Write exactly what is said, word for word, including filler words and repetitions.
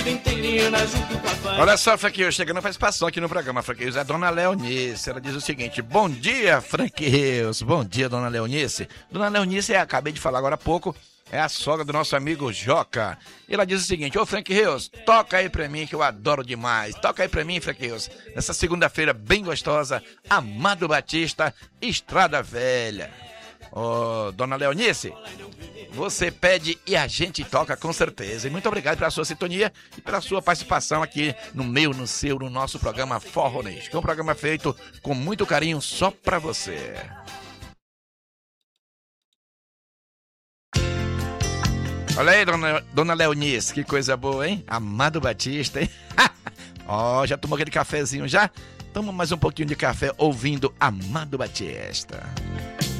Olha só, Franquinho, chegando a participação aqui no programa, Franquinho, é a dona Leonice. Ela diz o seguinte: bom dia, Franquinho. Bom dia, dona Leonice. Dona Leonice, acabei de falar agora há pouco, é a sogra do nosso amigo Joca. Ela diz o seguinte: ô Frank Rios, toca aí pra mim que eu adoro demais. Toca aí pra mim, Frank Rios, nessa segunda-feira bem gostosa, Amado Batista, Estrada Velha. Ô, dona Leonice, você pede e a gente toca com certeza. E muito obrigado pela sua sintonia e pela sua participação aqui no meu, no seu, no nosso programa Forronês, que é um programa feito com muito carinho só pra você. Olha aí, dona, dona Leonice, que coisa boa, hein? Amado Batista, hein? Ó, oh, já tomou aquele cafezinho já? Toma mais um pouquinho de café ouvindo Amado Batista.